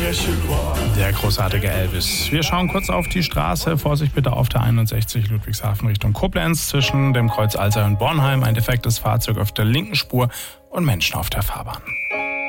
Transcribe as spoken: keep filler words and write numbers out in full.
Der großartige Elvis. Wir schauen kurz auf die Straße. Vorsicht bitte auf der einundsechzig Ludwigshafen Richtung Koblenz. Zwischen dem Kreuz Alzey und Bornheim ein defektes Fahrzeug auf der linken Spur und Menschen auf der Fahrbahn.